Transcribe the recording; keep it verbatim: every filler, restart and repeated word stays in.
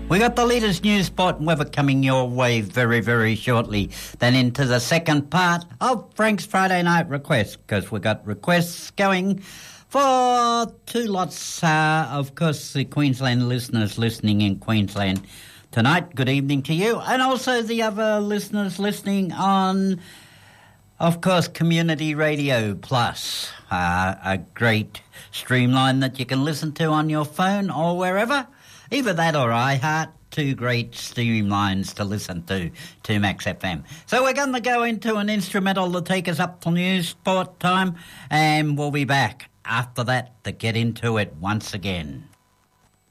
We got the latest news, sport and weather coming your way very, very shortly. Then into the second part of Frank's Friday Night Request, because we got requests going for two lots, uh, of course, the Queensland listeners listening in Queensland tonight. Good evening to you. And also the other listeners listening on, of course, Community Radio Plus, uh, a great streamline that you can listen to on your phone or wherever. Either that or iHeart, two great streamlines to listen to, to Max F M. So we're going to go into an instrumental to take us up to news sport time, and we'll be back after that to get into it once again.